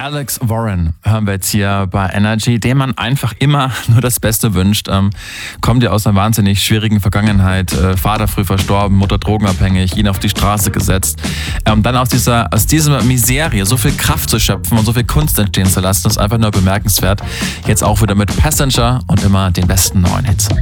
Alex Warren hören wir jetzt hier bei Energy, dem man einfach immer nur das Beste wünscht. Kommt ja aus einer wahnsinnig schwierigen Vergangenheit. Vater früh verstorben, Mutter drogenabhängig, ihn auf die Straße gesetzt. Dann aus dieser Miserie so viel Kraft zu schöpfen und so viel Kunst entstehen zu lassen, ist einfach nur bemerkenswert. Jetzt auch wieder mit Passenger und immer den besten neuen Hits.